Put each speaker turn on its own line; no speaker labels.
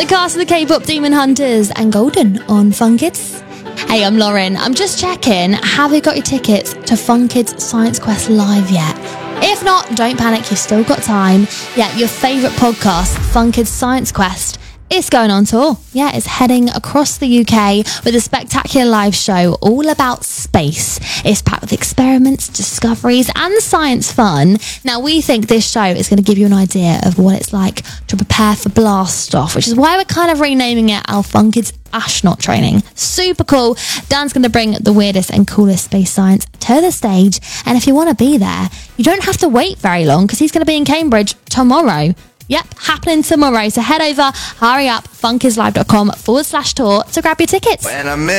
The cast of the K-pop Demon Hunters and Golden on Fun Kids. Hey, I'm Lauren. I'm just checking, have you got your tickets to Fun Kids Science Quest Live yet? If not, don't panic, you've still got time. Yeah, your favourite podcast, Fun Kids Science Quest, it's going on tour. Yeah, it's heading across the UK with a spectacular live show all about space. It's packed with experiments, discoveries and science fun. Now, we think this show is going to give you an idea of what it's like to prepare for blast off, which is why we're kind of renaming it our Fun Kids Astronaut Training. Super cool. Dan's going to bring the weirdest and coolest space science to the stage. And if you want to be there, you don't have to wait very long because he's going to be in Cambridge tomorrow. Yep, happening tomorrow. So head over, hurry up, funkidslive.com/tour to grab your tickets.